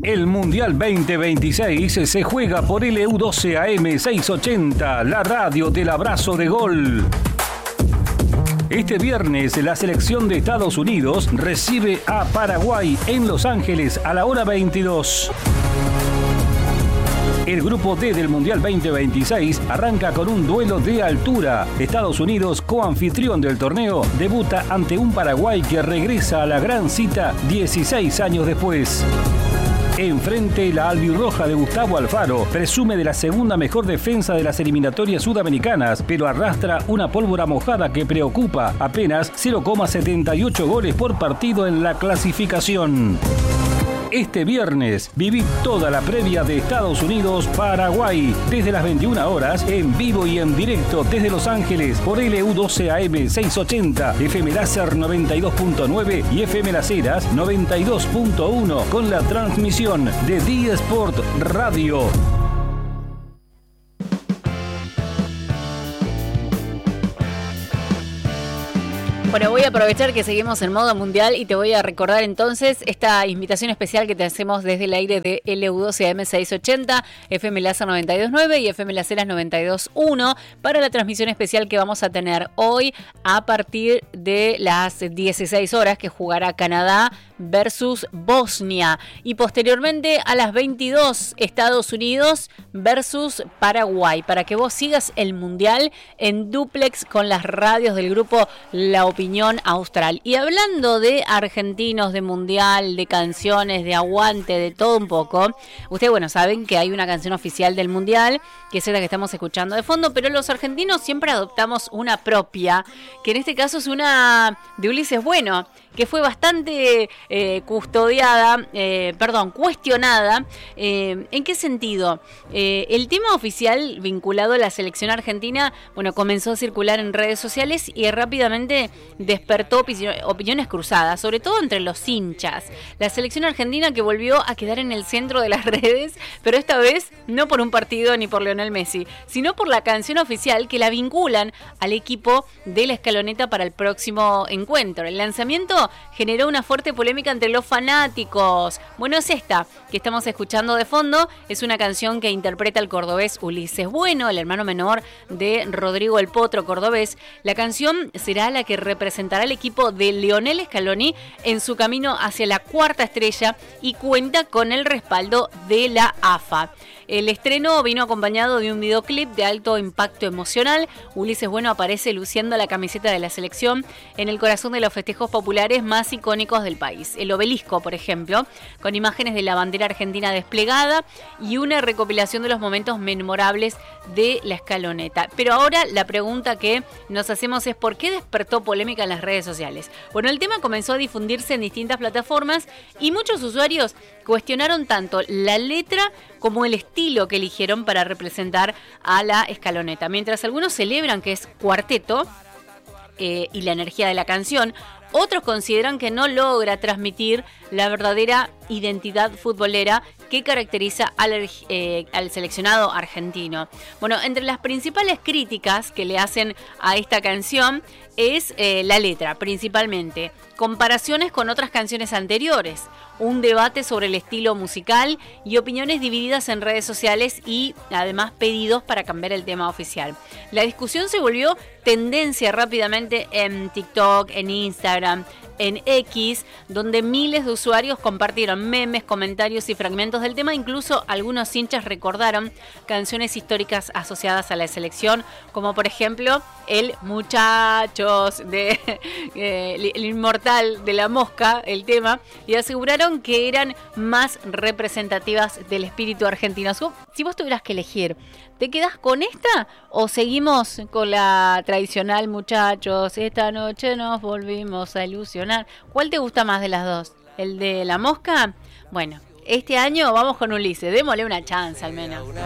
El Mundial 2026 se juega por LU12 AM 680, la radio del abrazo de gol. Este viernes, la selección de Estados Unidos recibe a Paraguay en Los Ángeles a la hora 22. El grupo D del Mundial 2026 arranca con un duelo de altura. Estados Unidos, coanfitrión del torneo, debuta ante un Paraguay que regresa a la gran cita 16 años después. Enfrente, la albirroja de Gustavo Alfaro presume de la segunda mejor defensa de las eliminatorias sudamericanas, pero arrastra una pólvora mojada que preocupa, apenas 0,78 goles por partido en la clasificación. Este viernes viví toda la previa de Estados Unidos-Paraguay desde las 21 horas en vivo y en directo desde Los Ángeles por LU12 AM 680, FM Láser 92.9 y FM Las Heras 92.1 con la transmisión de The Sport Radio. Bueno, voy a aprovechar que seguimos en modo mundial y te voy a recordar entonces esta invitación especial que te hacemos desde el aire de LU12 AM 680, FM Láser 92.9 y FM Las Heras 92.1 para la transmisión especial que vamos a tener hoy a partir de las 16 horas que jugará Canadá versus Bosnia y posteriormente a las 22 Estados Unidos versus Paraguay para que vos sigas el mundial en dúplex con las radios del grupo La Opinión Austral. Y hablando de argentinos, de mundial, de canciones, de aguante, de todo un poco, ustedes bueno saben que hay una canción oficial del mundial que es esta que estamos escuchando de fondo, pero los argentinos siempre adoptamos una propia, que en este caso es una de Ulises Bueno, que fue bastante cuestionada. ¿En qué sentido? El tema oficial vinculado a la selección argentina, bueno, comenzó a circular en redes sociales y rápidamente despertó opiniones cruzadas, sobre todo entre los hinchas. La selección argentina que volvió a quedar en el centro de las redes, pero esta vez no por un partido ni por Lionel Messi, sino por la canción oficial que la vinculan al equipo de la escaloneta para el próximo encuentro. El lanzamiento generó una fuerte polémica entre los fanáticos. Bueno, es esta que estamos escuchando de fondo. Es una canción que interpreta el cordobés Ulises Bueno, el hermano menor de Rodrigo el Potro cordobés. La canción será la que representará al equipo de Lionel Scaloni en su camino hacia la cuarta estrella y cuenta con el respaldo de la AFA. El estreno vino acompañado de un videoclip de alto impacto emocional. Ulises Bueno aparece luciendo la camiseta de la selección en el corazón de los festejos populares más icónicos del país. El obelisco, por ejemplo, con imágenes de la bandera argentina desplegada y una recopilación de los momentos memorables de la escaloneta. Pero ahora la pregunta que nos hacemos es ¿por qué despertó polémica en las redes sociales? Bueno, el tema comenzó a difundirse en distintas plataformas y muchos usuarios cuestionaron tanto la letra como el estilo que eligieron para representar a la escaloneta. Mientras algunos celebran que es cuarteto y la energía de la canción, otros consideran que no logra transmitir la verdadera identidad futbolera que caracteriza al seleccionado argentino. Bueno, entre las principales críticas que le hacen a esta canción es la letra, principalmente. Comparaciones con otras canciones anteriores, un debate sobre el estilo musical y opiniones divididas en redes sociales y además pedidos para cambiar el tema oficial. La discusión se volvió tendencia rápidamente en TikTok, en Instagram, en X, donde miles de usuarios compartieron memes, comentarios y fragmentos del tema. Incluso algunos hinchas recordaron canciones históricas asociadas a la selección, como por ejemplo el Muchachos de el inmortal de La Mosca, el tema, y aseguraron que eran más representativas del espíritu argentino. Si vos tuvieras que elegir, ¿te quedás con esta o seguimos con la tradicional Muchachos, esta noche nos volvimos a ilusionar? ¿Cuál te gusta más de las dos? ¿El de La Mosca? Bueno, este año vamos con Ulises, démosle una chance al menos.